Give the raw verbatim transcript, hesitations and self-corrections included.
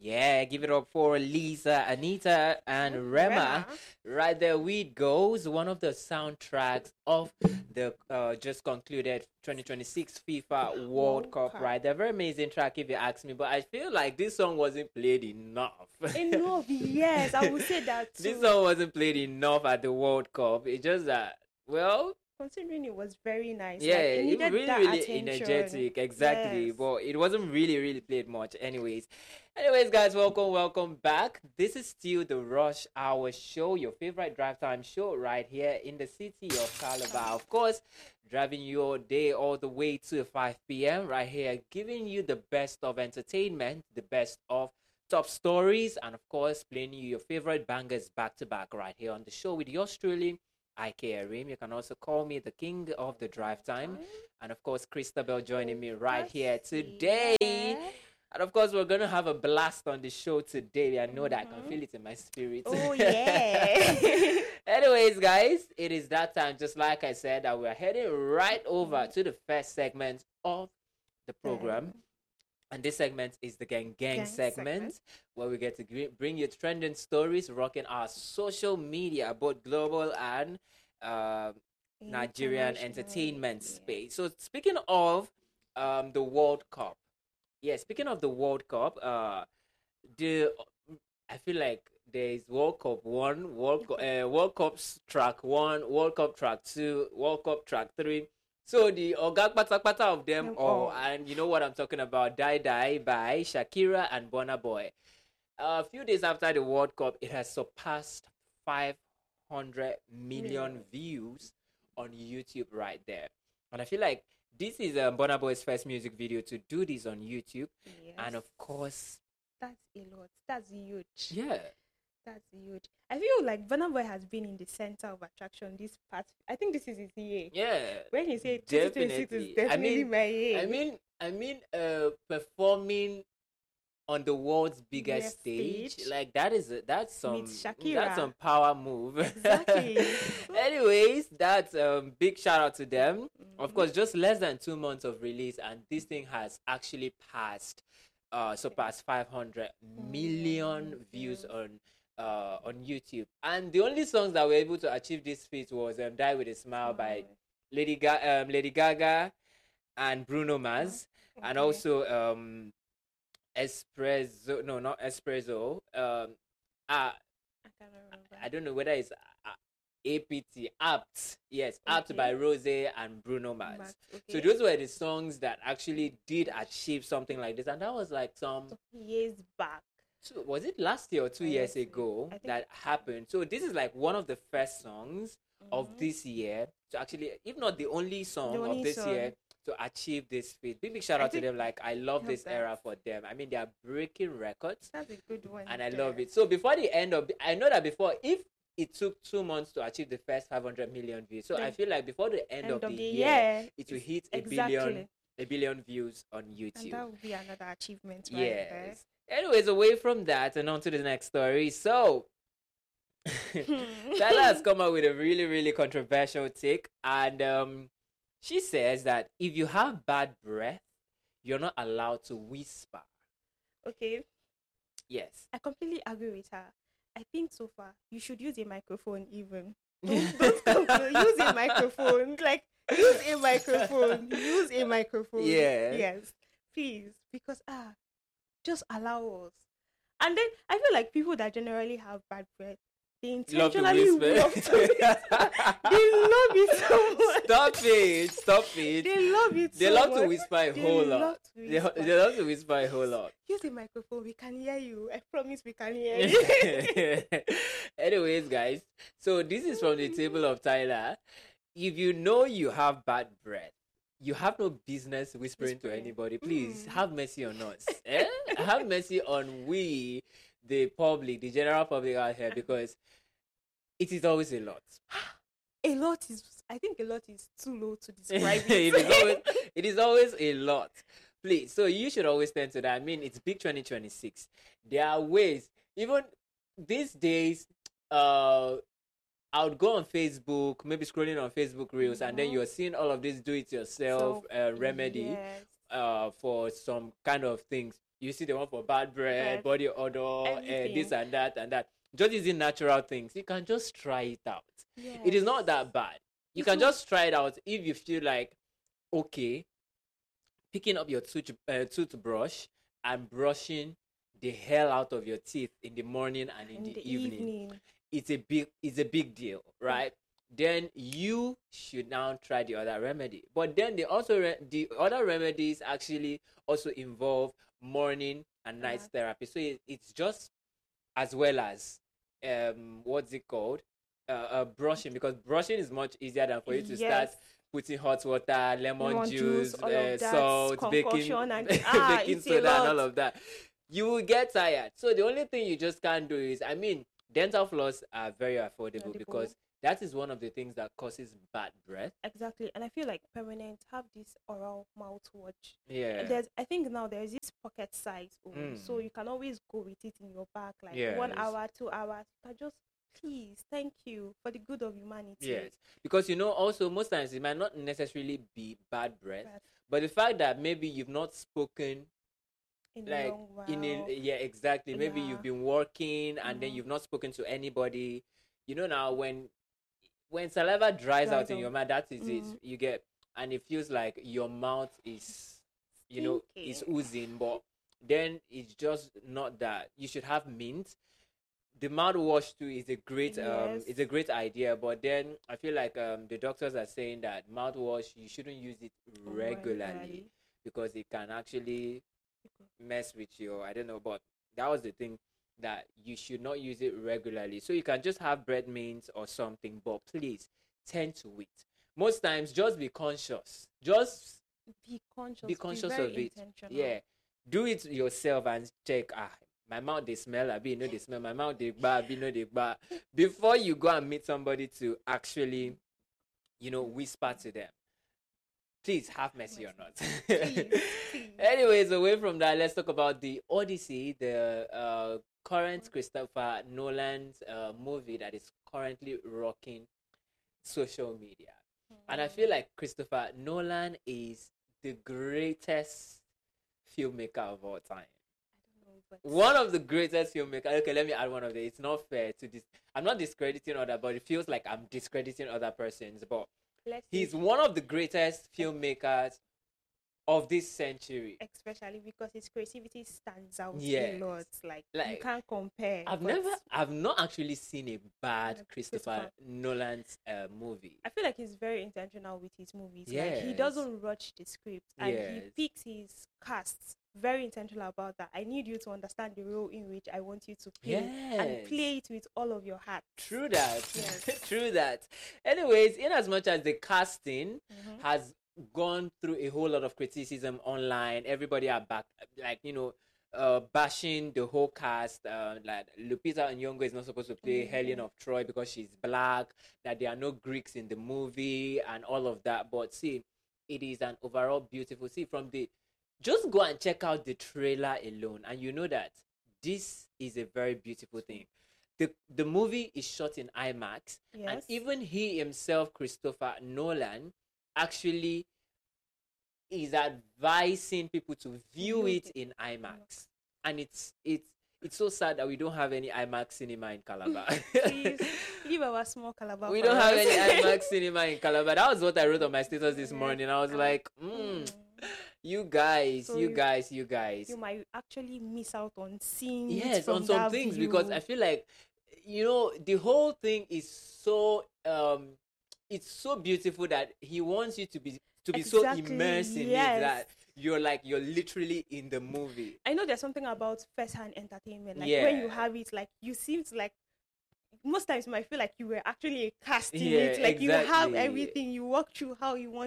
Yeah, give it up for Lisa, Anita, and Rema. Rema. Right there, Weed Goes, one of the soundtracks of the uh, just concluded twenty twenty-six FIFA World, World Cup. Cup. Right there, very amazing track if you ask me. But I feel like this song wasn't played enough. Enough, yes, I would say that too. This song wasn't played enough at the World Cup. It's just that, well, Considering it was very nice. yeah, like, it it needed was really, that really attention. energetic. Exactly. Yes. But it wasn't really, really played much. Anyways. Anyways, guys, welcome, welcome back. This is still the Rush Hour Show, your favorite drive time show right here in the city of Calabar. Of course, driving your day all the way to five p.m. right here, giving you the best of entertainment, the best of top stories, and of course, playing you your favorite bangers back to back right here on the show with yours truly, I K Arim. You can also call me the king of the drive time. And of course, Christabel joining me right here today. Yeah. And of course, we're going to have a blast on the show today. I know that I can feel it in my spirit. Oh, yeah. Anyways, guys, it is that time, just like I said, that we're heading right over to the first segment of the program. And this segment is the Gang Gang, Gang segment, segment. where we get to gre- bring you trending stories, rocking our social media, both global and uh, Nigerian International, entertainment yeah. space. So speaking of um, the World Cup, yeah, speaking of the World Cup, uh, the I feel like there is World Cup one, World Cup, uh, World Cup track one, World Cup track two, World Cup track three. So the Ogak Pata Pata of them Them all, all. and you know what I'm talking about, Die Die by Shakira and Burna Boy. A few days after the World Cup, it has surpassed five hundred million Million. views on YouTube right there. And I feel like this is um, Burna Boy's first music video to do this on YouTube. Yes. And of course, That's a lot. That's huge. yeah. That's huge. I feel like Burna Boy has been in the center of attraction this past. I think this is his year. Yeah. When he said twenty twenty-six Definitely. is definitely I mean, my year. I mean, I mean, uh, performing on the world's biggest Biggest stage, stage. like that is a, that's some With Shakira. that's some power move. Exactly. Anyways, that's um big shout out to them. Of Mhm. course, just less than two months of release, and this thing has actually passed, uh, surpassed five hundred million Million views views. on. Uh, on YouTube, and the only songs that were able to achieve this feat was um, "Die with a Smile" by Lady Ga- um, Lady Gaga and Bruno Mars, and Okay. also um, Espresso. No, not Espresso. Um, uh, I can't remember. I don't know whether it's uh, A P T, Apt. Yes, Apt Okay. by Rose and Bruno Mars. But, So okay. those were the songs that actually did achieve something like this, and that was like some. years back. Two, was it last year or two Uh, years let's see. ago I think- that happened? So this is like one of the first songs of Mhm. this year to actually, if not the only song The of only this song. year to achieve this feat. Big big shout I out to think- them. Like I love love this that. era for them. I mean they are breaking records That's a good one. and I there. love it. So before the end of, I know that before, if it took two months to achieve the first five hundred million views, so I Then feel like before the end, End of, of the, the year, year, it will it's- hit a exactly. billion, a billion views on And YouTube. that would be another achievement right there. Yes. Anyways, away from that and on to the next story. So, Tyler has come up with a really, really controversial take, and um, she says that if you have bad breath, you're not allowed to whisper. Okay, Yes. I completely agree with her. I think so far you should use a microphone even. Don't, don't come close. Use a microphone. Like use a microphone. Use a microphone. Yeah. Yes. Please. Because ah, just allow us. And then I feel like people that generally have bad breath, they Love to intentionally whisper. love to whisper. They love it so much. Stop it! Stop it! They love it They so love much. to whisper a They whole love lot. to They, whisper. they love to whisper a whole lot. Use the microphone. We can hear you. I promise we can hear you. Anyways, guys, so this is from the table of Tyler. If you know you have bad breath, you have no business whispering to Whispering. anybody. Please Mm. have mercy on us. Eh? Have mercy on we, the public, the general public out here, because it is always a lot. A lot is, I think a lot is too low to describe it, it. is always, it is always a lot. Please, so you should always stand to that. I mean, it's big twenty twenty-six. There are ways, even these days, uh, I would go on Facebook, maybe scrolling on Facebook Reels, and then Mhm. you're seeing all of this do-it-yourself So, uh, remedy yes. uh, for some kind of things. You see the one for bad breath, Breath, body odor, uh, everything. this and that and that. Just using natural things. You can just try it out. It is not Yes. that bad. You It can will- just try it out if you feel like, okay, picking up your tooth, uh, toothbrush and brushing the hell out of your teeth in the morning and in, in the, the evening. evening. It's a big it's a big deal, right? Then you should now try the other remedy. But then the also re- the other remedies actually also involve morning and night Uh-huh. therapy. So it, it's just as well as um what's it called? Uh, uh brushing, because brushing is much easier than for you to start Yes. putting hot water, lemon, Lemon juice, juice, all uh, of that, salt, baking, concoction and- ah, baking it's a soda, and all lot. of that. You will get tired. So the only thing you just can't do is, I mean, dental floss are very affordable Affordable. because that is one of the things that causes bad breath. Exactly. And I feel like permanent have this oral mouthwash. Yeah. There's I think now there's this pocket size one, so Mm. you can always go with it in your bag, like one Yes. hour, two hours. You can just please, thank you for the good of humanity. Yes. Because, you know, also most times it might not necessarily be bad breath, Breath but the fact that maybe you've not spoken in a like long while. in a yeah exactly maybe Yeah. you've been working and then Mhm. you've not spoken to anybody, you know. Now when when saliva dries out Dries in out. your mouth, that is Mhm. it. You get, and it feels like your mouth is, you know, is Stinking. oozing, but then it's just not that. You should have mint. The mouthwash too is a great um it's a Yes. great idea, but then I feel like um the doctors are saying that mouthwash, you shouldn't use it regularly Regularly. because it can actually mess with your, I don't know, but that was the thing, that you should not use it regularly. So you can just have bread mints or something, but please tend to it. Most times, just be conscious. Just Be conscious. be conscious very of it. intentional. Yeah, do it yourself and check. Ah, my mouth they smell. I be know they smell. My mouth they bad. Be know they bad. Before you go and meet somebody to actually, you know, whisper to them. Please have mercy on us. Please, please. Anyways, away from that, let's talk about the Odyssey, the uh, current Christopher Nolan's uh, movie that is currently rocking social media. And I feel like Christopher Nolan is the greatest filmmaker of all time. I don't know, but One of the greatest filmmakers. Okay, let me add one of them. It's not fair to this. I'm not discrediting other, but it feels like I'm discrediting other persons. But let's he's say, one of the greatest filmmakers of this century. especially because his creativity stands out Yes. a lot. Like, you Like, can't compare. I've but never, I've not actually seen a bad Yeah, Christopher Christopher. Nolan's uh, movie. I feel like he's very intentional with his movies. Like, he Yes. doesn't rush the script, and Yes. he picks his casts. Very intentional about that. I need you to understand the role in which I want you to play, and Yes. play it with all of your heart. True that. Yes. True that. Anyways, in as much as the casting Mhm. has gone through a whole lot of criticism online, everybody are back, like, you know, uh, bashing the whole cast. Uh, like Lupita Nyong'o is not supposed to play Mhm. Helen of Troy because she's black. That there are no Greeks in the movie and all of that. But see, it is an overall beautiful. See, from the, just go and check out the trailer alone, and you know that this is a very beautiful thing. The the movie is shot in IMAX, and Yes. even he himself, Christopher Nolan, actually is advising people to view View it it in IMAX. And it's it's it's so sad that we don't have any IMAX cinema in Calabar. Please leave our small Calabar. We for don't have us. any IMAX cinema in Calabar. That was what I wrote on my status this Yes. morning. I was Ah, like, mm, mm. you guys, So you you- guys, you guys. You might actually miss out on seeing it Yes, from on some that things, because view. I feel like, you know, the whole thing is so um it's so beautiful that he wants you to be to be so Exactly, immersed in yes. it that you're like you're literally in the movie. I know there's something about first-hand entertainment. Like when you Yeah. have it, like you seem to like. Most times, you might feel like you were actually a cast in Yeah, it. Like you have exactly. everything. You walk through how you want